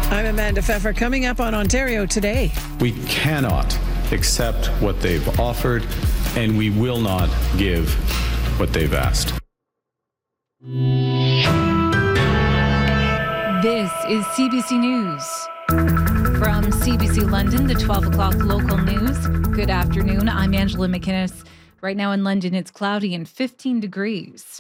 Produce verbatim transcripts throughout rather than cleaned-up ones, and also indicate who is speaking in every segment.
Speaker 1: I'm Amanda Pfeffer. Coming up on Ontario Today.
Speaker 2: We cannot accept what they've offered, and we will not give what they've asked.
Speaker 3: This is C B C News. From C B C London, the twelve o'clock local news. Good afternoon. I'm Angela McInnes. Right now in London, it's cloudy and fifteen degrees.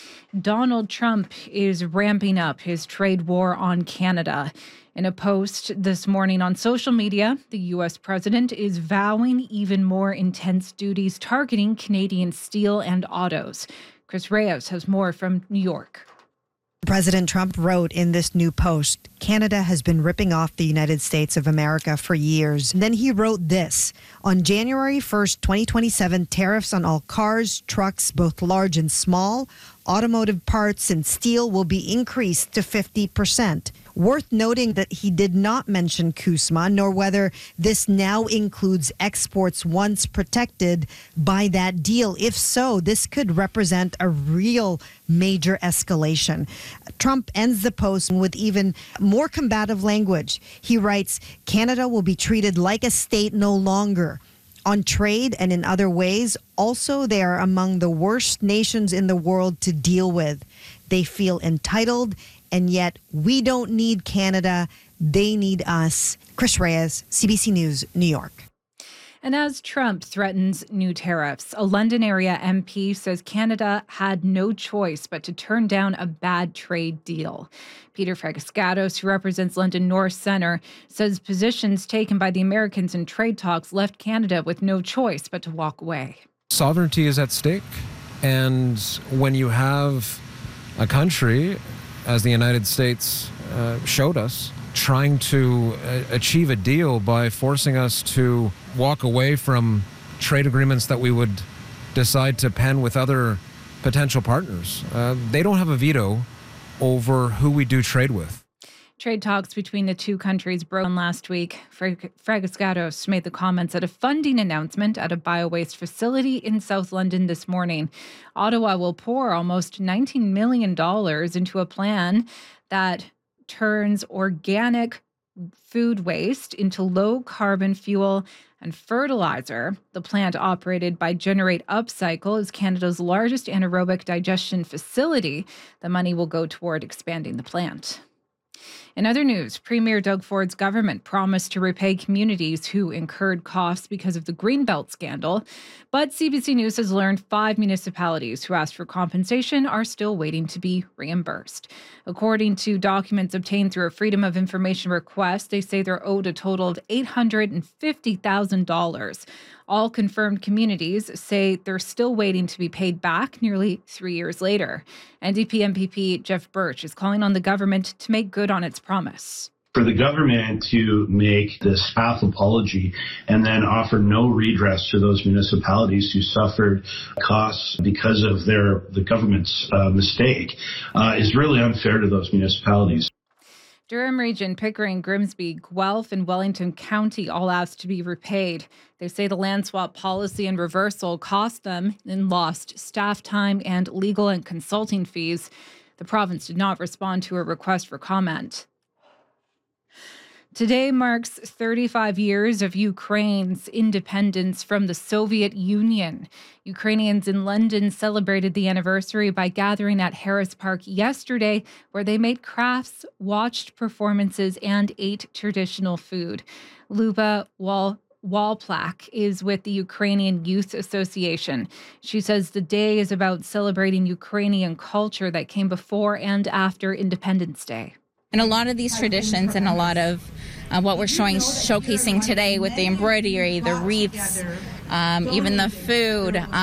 Speaker 3: Donald Trump is ramping up his trade war on Canada. In a post this morning on social media, the U S president is vowing even more intense duties targeting Canadian steel and autos. Chris Reyes has more from New York.
Speaker 4: President Trump wrote in this new post, Canada has been ripping off the United States of America for years. And then he wrote this, on January first, twenty twenty-seven, tariffs on all cars, trucks, both large and small, automotive parts and steel will be increased to fifty percent. Worth noting that he did not mention CUSMA, nor whether this now includes exports once protected by that deal. If so, this could represent a real major escalation. Trump ends the post with even more combative language. He writes, Canada will be treated like a state no longer. On trade and in other ways, also they are among the worst nations in the world to deal with. They feel entitled, and yet we don't need Canada. They need us. Chris Reyes, C B C News, New York.
Speaker 3: And as Trump threatens new tariffs, a London area M P says Canada had no choice but to turn down a bad trade deal. Peter Fragaskatos, who represents London North Centre, says positions taken by the Americans in trade talks left Canada with no choice but to walk away.
Speaker 5: Sovereignty is at stake. And when you have a country, as the United States uh, showed us, trying to uh, achieve a deal by forcing us to walk away from trade agreements that we would decide to pen with other potential partners. Uh, they don't have a veto over who we do trade with.
Speaker 3: Trade talks between the two countries broke last week. Fragaskatos made the comments at a funding announcement at a biowaste facility in South London this morning. Ottawa will pour almost nineteen million dollars into a plan that turns organic food waste into low-carbon fuel and fertilizer. The plant, operated by Generate Upcycle, is Canada's largest anaerobic digestion facility. The money will go toward expanding the plant. In other news, Premier Doug Ford's government promised to repay communities who incurred costs because of the Greenbelt scandal. But C B C News has learned five municipalities who asked for compensation are still waiting to be reimbursed. According to documents obtained through a Freedom of Information request, they say they're owed a total of eight hundred fifty thousand dollars. All confirmed communities say they're still waiting to be paid back nearly three years later. N D P M P P Jeff Birch is calling on the government to make good on its promise.
Speaker 6: For the government to make this half apology and then offer no redress to those municipalities who suffered costs because of their the government's uh, mistake uh, is really unfair to those municipalities.
Speaker 3: Durham Region, Pickering, Grimsby, Guelph, and Wellington County all asked to be repaid. They say the land swap policy and reversal cost them in lost staff time and legal and consulting fees. The province did not respond to a request for comment. Today marks thirty-five years of Ukraine's independence from the Soviet Union. Ukrainians in London celebrated the anniversary by gathering at Harris Park yesterday, where they made crafts, watched performances, and ate traditional food. Luba Wal Walplak is with the Ukrainian Youth Association. She says the day is about celebrating Ukrainian culture that came before and after Independence Day.
Speaker 7: And a lot of these traditions and a lot of uh, what we're showing, showcasing today with the embroidery, the wreaths, um, even the food,